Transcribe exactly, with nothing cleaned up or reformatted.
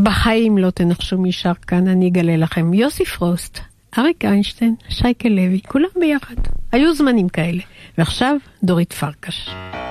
בחיים לא תנחשו מי שר כאן, אני אגלה לכם. יוסי פרוסט, אריק איינשטיין, שייקה לוי, כולם ביחד. היו זמנים כאלה. ועכשיו דורית פרקש.